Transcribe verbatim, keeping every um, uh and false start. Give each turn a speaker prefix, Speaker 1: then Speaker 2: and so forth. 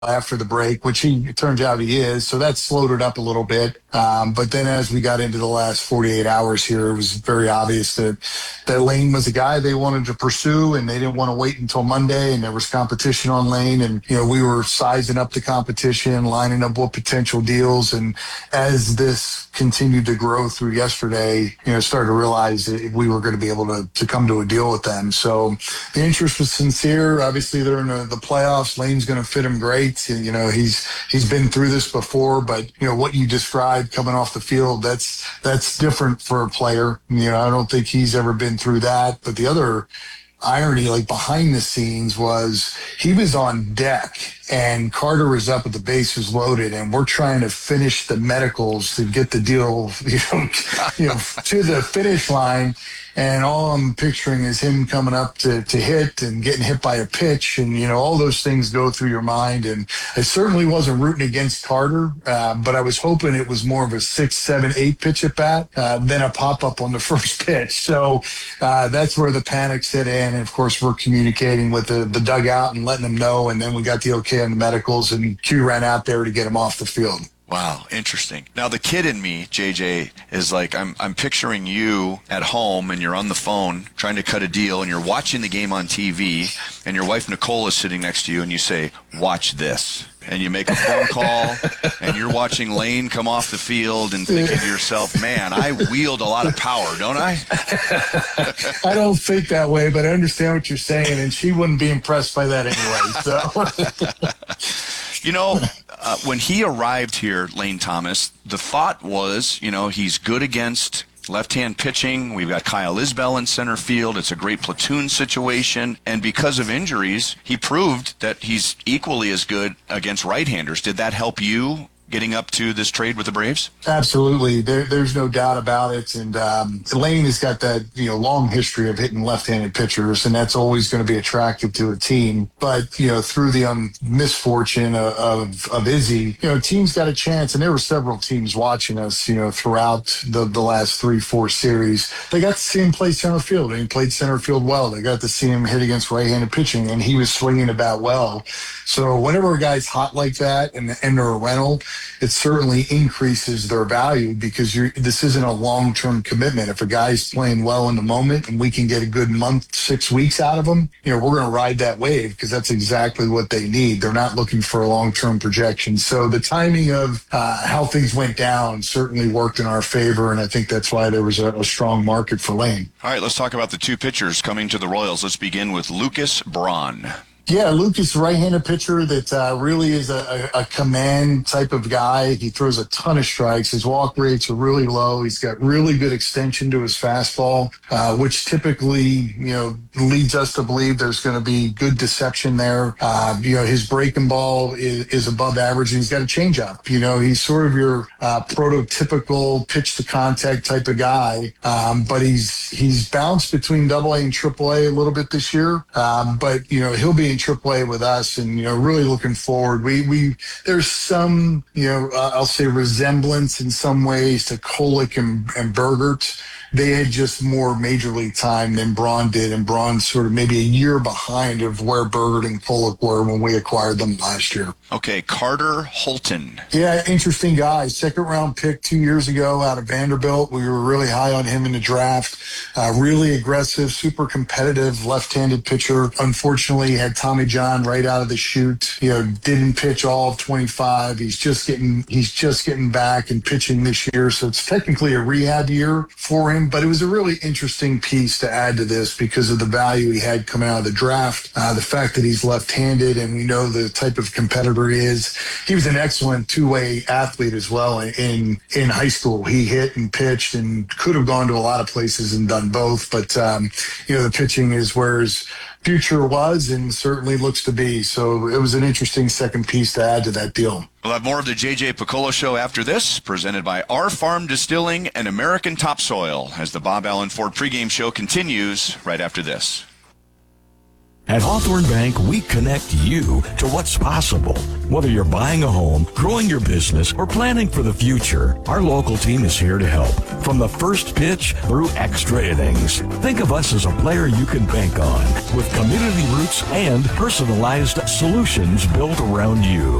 Speaker 1: after the break, which he it turns out he is. So that slowed it up a little bit. Um, but then as we got into the last forty-eight hours here, it was very obvious that, that Lane was a guy they wanted to pursue, and they didn't want to wait until Monday, and there was competition on Lane. And, you know, we were sizing up the competition, lining up what potential deals. And as this continued to grow through yesterday, you know, started to realize that we were going to be able to, to come to a deal with them. So the interest was sincere. Obviously, they're in the, the playoffs. Lane's going to fit him great. You know, he's he's been through this before, but, you know, what you described coming off the field, that's that's different for a player. You know, I don't think he's ever been through that. But the other irony, like behind the scenes, was he was on deck and Carter was up with the bases loaded, and we're trying to finish the medicals to get the deal, you know, you know, to the finish line. And all I'm picturing is him coming up to, to hit and getting hit by a pitch. And, you know, all those things go through your mind. And I certainly wasn't rooting against Carter, uh, but I was hoping it was more of a six, seven, eight pitch at bat uh, than a pop up on the first pitch. So uh, that's where the panic set in. And, of course, we're communicating with the, the dugout and letting them know. And then we got the okay on the medicals, and Q ran out there to get him off the field.
Speaker 2: Wow, interesting. Now, the kid in me, J J, is like, I'm I'm picturing you at home, and you're on the phone trying to cut a deal, and you're watching the game on T V, and your wife Nicole is sitting next to you, and you say, watch this. And you make a phone call, and you're watching Lane come off the field and thinking to yourself, man, I wield a lot of power, don't I?
Speaker 1: I don't think that way, but I understand what you're saying, and she wouldn't be impressed by that anyway. So,
Speaker 2: you know, uh, when he arrived here, Lane Thomas, the thought was, you know, he's good against left-hand pitching. We've got Kyle Isbell in center field. It's a great platoon situation. And because of injuries, he proved that he's equally as good against right-handers. Did that help you getting up to this trade with the Braves?
Speaker 1: Absolutely. There, there's no doubt about it. And um, Lane has got that, you know, long history of hitting left-handed pitchers, and that's always going to be attractive to a team. But, you know, through the um, misfortune of, of, of Izzy, you know, teams got a chance, and there were several teams watching us, you know, throughout the, the last three, four series. They got to see him play center field, and he played center field well. They got to see him hit against right-handed pitching, and he was swinging about well. So whenever a guy's hot like that and, and they're a rental, it certainly increases their value, because you're, this isn't a long-term commitment. If a guy's playing well in the moment and we can get a good month, six weeks out of him, you know, we're going to ride that wave, because that's exactly what they need. They're not looking for a long-term projection. So the timing of uh, how things went down certainly worked in our favor, and I think that's why there was a, a strong market for Lane.
Speaker 2: All right, let's talk about the two pitchers coming to the Royals. Let's begin with Lucas Braun.
Speaker 1: Yeah, Lucas, right-handed pitcher that uh, really is a, a, a command type of guy. He throws a ton of strikes. His walk rates are really low. He's got really good extension to his fastball, uh, which typically, you know, leads us to believe there's going to be good deception there. Uh, you know, his breaking ball is, is above average, and he's got a changeup. You know, he's sort of your uh, prototypical pitch-to-contact type of guy, um, but he's he's bounced between Double A and Triple A a little bit this year. Um, but, you know, he'll be in Triple A with us, and, you know, really looking forward. We we there's some, you know, uh, I'll say resemblance in some ways to Kolek and, and Bergert. They had just more major league time than Braun did, and Braun's sort of maybe a year behind of where Bergert and Kolek were when we acquired them last year.
Speaker 2: Okay, Carter Holton.
Speaker 1: Yeah, interesting guy. Second round pick two years ago out of Vanderbilt. We were really high on him in the draft. Uh, really aggressive, super competitive left-handed pitcher. Unfortunately, had Tommy John right out of the chute. You know, didn't pitch all of twenty-five. He's just getting he's just getting back and pitching this year, so it's technically a rehab year for him. But it was a really interesting piece to add to this because of the value he had coming out of the draft, uh, the fact that he's left-handed, and we know the type of competitor he is. He was an excellent two-way athlete as well in in high school. He hit and pitched and could have gone to a lot of places and done both. But, um, you know, the pitching is where his future was and certainly looks to be. So it was an interesting second piece to add to that deal.
Speaker 2: We'll have more of the J J Piccolo Show after this, presented by Our Farm Distilling and American Topsoil, as the Bob Allen Ford pregame show continues right after this.
Speaker 3: At Hawthorne Bank, we connect you to what's possible. Whether you're buying a home, growing your business, or planning for the future, our local team is here to help. From the first pitch through extra innings. Think of us as a player you can bank on, with community roots and personalized solutions built around you.